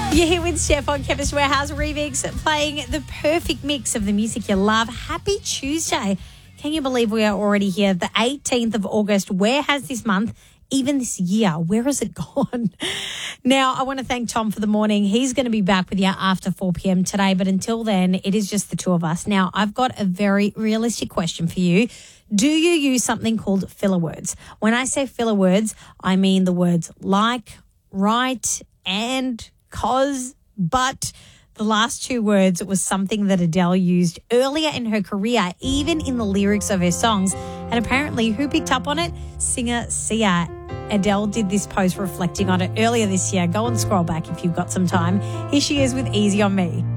You're here with Steph on Chemist Warehouse Remix, playing the perfect mix of the music you love. Happy Tuesday. Can you believe we are already here? The 18th of August. Where has this month, even this year, where has it gone? Now, I want to thank Tom for the morning. He's going to be back with you after 4 p.m. today. But until then, it is just the two of us. Now, I've got a very realistic question for you. Do you use something called filler words? When I say filler words, I mean the words like, right, and, cause, but. The last two words was something that Adele used earlier in her career, even in the lyrics of her songs. And apparently, who picked up on it? Singer Sia. Adele did this post reflecting on it earlier this year. Go and scroll back if you've got some time. Here she is with Easy on Me.